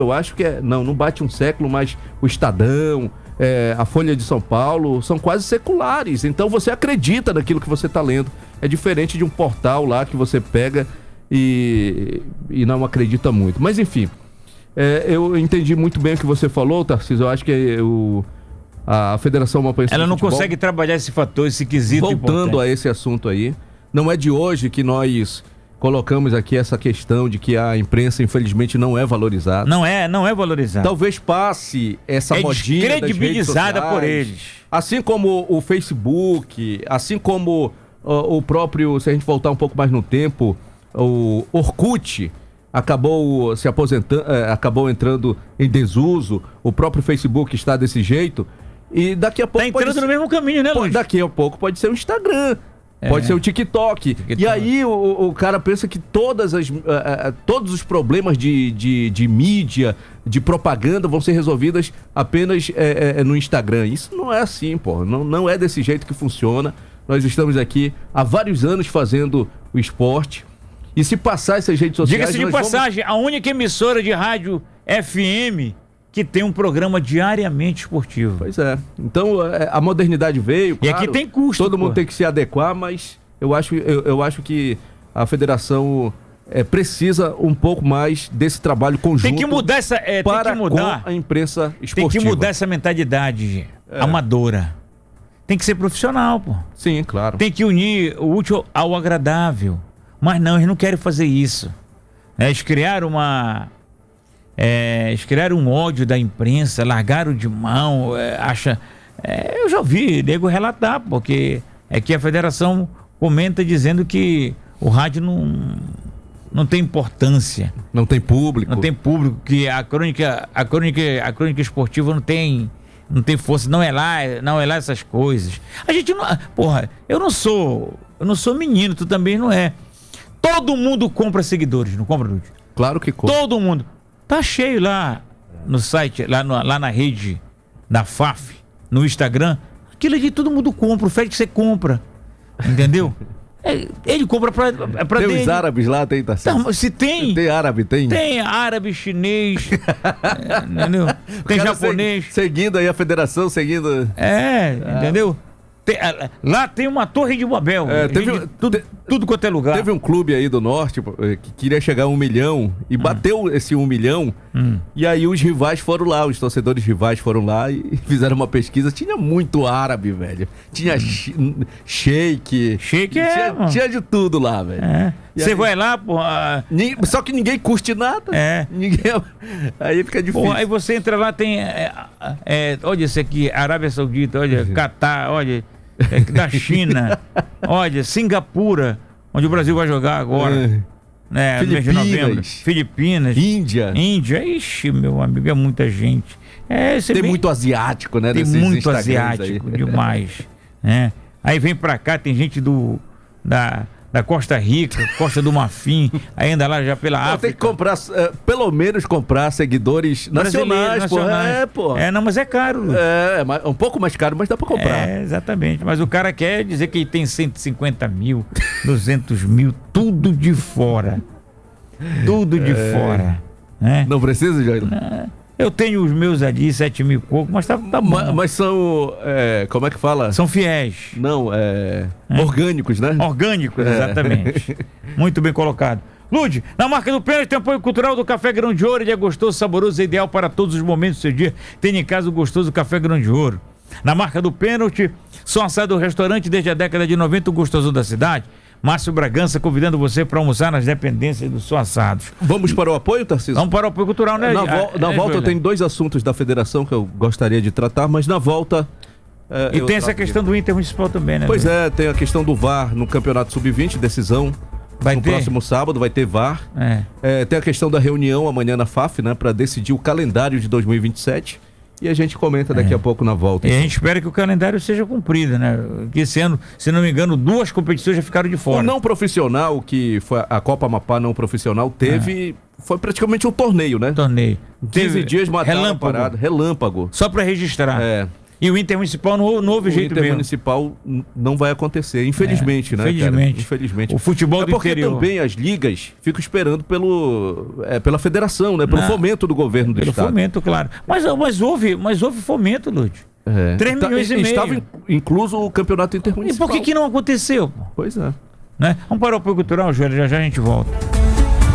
Eu acho que não bate um século, mas o Estadão, a Folha de São Paulo são quase seculares. Então você acredita naquilo que você está lendo. É diferente de um portal lá que você pega e não acredita muito. Mas enfim, eu entendi muito bem o que você falou, Tarcísio. Eu acho que a Federação Amapáense ela não consegue trabalhar esse fator, esse quesito voltando importante. a esse assunto aí, não é de hoje que nós colocamos aqui essa questão de que a imprensa, infelizmente, não é valorizada. Não é valorizada. Talvez passe essa modinha das redes descredibilizada sociais, por eles. assim como o Facebook, assim como o próprio, se a gente voltar um pouco mais no tempo, o Orkut acabou se aposentando, acabou entrando em desuso, o próprio Facebook está desse jeito, e daqui a pouco... Tá entrando no mesmo caminho, né, Luiz? Daqui a pouco pode ser o Instagram, pode ser o TikTok. E aí o cara pensa que todos os problemas de mídia, de propaganda vão ser resolvidos apenas no Instagram. Isso não é assim, pô. Não é desse jeito que funciona. Nós estamos aqui há vários anos fazendo o esporte. E se passar essas redes sociais... Diga-se de passagem, a única emissora de rádio FM que tem um programa diariamente esportivo. Pois é. Então, a modernidade veio, claro, e aqui tem custo. Todo mundo tem que se adequar, mas eu acho que a federação precisa um pouco mais desse trabalho conjunto. Tem que mudar com a imprensa esportiva. Tem que mudar essa mentalidade amadora. Tem que ser profissional, pô. Sim, claro. Tem que unir o útil ao agradável. Mas não, eles não querem fazer isso. Eles criaram um ódio da imprensa, largaram de mão, eu já ouvi nego relatar, porque que a federação comenta dizendo que o rádio não tem importância. Não tem público. Não tem público, que a crônica esportiva não tem força, não é lá essas coisas. A gente não... Porra, eu não sou menino, tu também não é. Todo mundo compra seguidores, não compra, Lúcio? Claro que compra. Todo mundo. Tá cheio lá no site, lá na rede da FAF, no Instagram. Aquilo ali todo mundo compra, o Félix você compra. Entendeu? Ele compra pra tem dele. Os árabes lá, tem, tá certo? Não, se tem. Tem árabe, tem? Tem árabe, chinês, entendeu? Tem japonês. Seguindo aí a federação, seguindo... entendeu? Lá tem uma torre de Babel. Tudo quanto é lugar. Teve um clube aí do norte que queria chegar a 1 milhão e bateu esse 1 milhão. E aí os rivais foram lá, os torcedores rivais foram lá e fizeram uma pesquisa. Tinha muito árabe, velho. Tinha sheik. Tinha de tudo lá, velho. Você vai lá, porra. Só que ninguém curte nada. Aí fica difícil. Porra, aí você entra lá, tem. Olha esse aqui, Arábia Saudita, olha, Catar, olha. Da China, olha, Singapura, onde o Brasil vai jogar agora. Filipinas. Índia. Ixi, meu amigo, é muita gente. Tem muito asiático, né? Tem muito asiático, demais. Aí vem pra cá, tem gente da Costa Rica, Costa do Marfim, aí anda lá já pela África. Tem que comprar, pelo menos comprar seguidores nacionais, pô. Não, mas é caro. Um pouco mais caro, mas dá pra comprar. Exatamente. Mas o cara quer dizer que ele tem 150 mil, 200 mil, tudo de fora. Tudo de fora. Não precisa, Jair? Eu tenho os meus ali, 7 mil e pouco, mas tá bom. Mas são, como é que fala? São fiéis. Não, orgânicos, né? Orgânicos, exatamente. Muito bem colocado. Lude, na marca do pênalti tem apoio cultural do Café Grão de Ouro. Ele é gostoso, saboroso e ideal para todos os momentos do seu dia. Tem em casa o gostoso Café Grão de Ouro. Na marca do pênalti, Som Assado Restaurante desde a década de 90, o gostoso da cidade. Márcio Bragança convidando você para almoçar nas dependências do Som Assados. Vamos para o apoio, Tarcísio? Vamos para o apoio cultural, né? Na volta eu tenho 2 assuntos da federação que eu gostaria de tratar, mas na volta... E tem essa questão do Intermunicipal também, né? Pois tem a questão do VAR no Campeonato Sub-20, decisão. No próximo sábado vai ter VAR. Tem a questão da reunião amanhã na FAF, né? Para decidir o calendário de 2027. E a gente comenta daqui a pouco na volta. E a gente espera que o calendário seja cumprido, né? Que esse ano, se não me engano, 2 competições já ficaram de fora. O não profissional, que foi a Copa Amapá não profissional, foi praticamente um torneio, né? 15 dias mataram a parada. Relâmpago. Só para registrar. E o Intermunicipal não houve jeito mesmo. O Intermunicipal não vai acontecer, infelizmente, né, infelizmente. Cara? Infelizmente. O futebol do interior. Porque também as ligas ficam esperando pela federação, né? Pelo fomento do governo do estado. Pelo fomento, claro. Mas houve fomento, Lúcio. 3 milhões e meio. Estava incluso o campeonato intermunicipal. E por que não aconteceu? Pois é. Né? Vamos parar o apoio cultural, Júlio, já a gente volta.